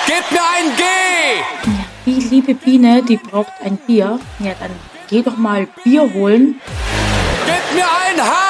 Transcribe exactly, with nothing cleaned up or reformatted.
Gib mir ein G! Ja, die liebe Biene, die braucht ein Bier. Ja, dann geh doch mal Bier holen. Gib mir ein H!